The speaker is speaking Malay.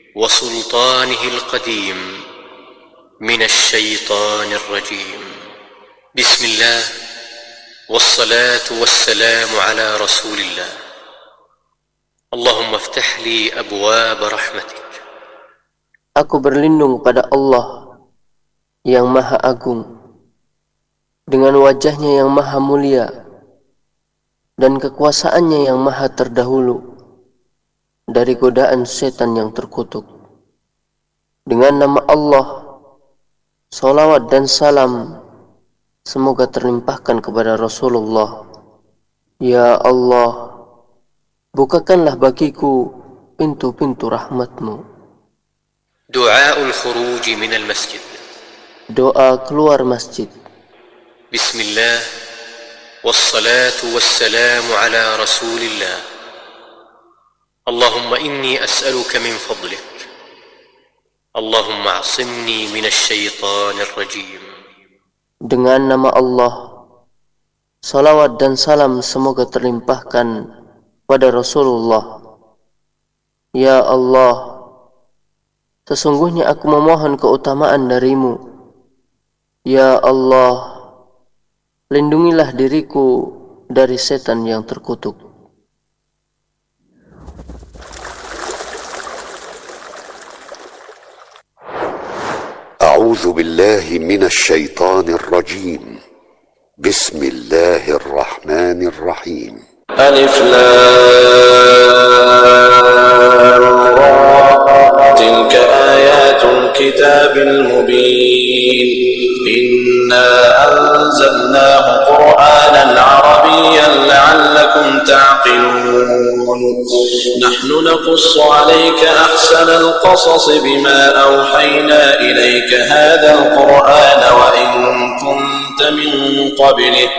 وسلطانه القديم من الشيطان الرجيم. بسم الله والصلاة والسلام على رسول الله. اللهم افتح لي أبواب رحمتك. Aku berlindung pada Allah yang Maha Agung, dengan wajahnya yang Maha Mulia dan kekuasaannya yang Maha Terdahulu dari godaan setan yang terkutuk. Dengan nama Allah, salawat dan salam semoga terlimpahkan kepada Rasulullah. Ya Allah, bukakanlah bagiku pintu-pintu rahmat-Mu. Du'aul khuruj min al-masjid. Doa keluar masjid. Bismillah wassalatu wassalamu ala Rasulillah. Allahumma inni as'aluka min fadlik. Allahumma a'simni minasy syaithanir rajim. Dengan nama Allah, salawat dan salam semoga terlimpahkan pada Rasulullah. Ya Allah, sesungguhnya aku memohon keutamaan darimu. Ya Allah, lindungilah diriku dari setan yang terkutuk. أعوذ بالله من الشيطان الرجيم. بسم الله الرحمن الرحيم. ألف لام را تلك آيات الكتاب المبين إنا أنزلناه قرآنا عربيا لعلكم تعقلون نحن نقص عليك أحسن القصص بما أوحينا إليك هذا القرآن وإن كنت من قبله